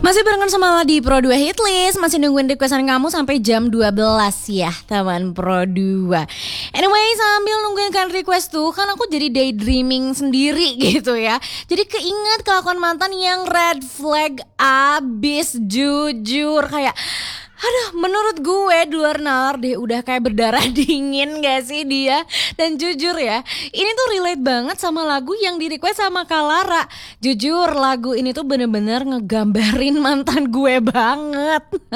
Masih barengan sama di Pro 2 Hitlist. Masih nungguin requestan kamu sampai jam 12 ya teman Pro 2. Anyway, sambil nungguin kan request tuh, kan aku jadi daydreaming sendiri gitu ya. Jadi keinget kelakuan mantan yang red flag abis, jujur. Kayak aduh, menurut gue di luar nalar deh, udah kayak berdarah dingin gak sih dia. Dan jujur ya, ini tuh relate banget sama lagu yang di request sama Kalara. Jujur lagu ini tuh bener-bener ngegambarin mantan gue banget.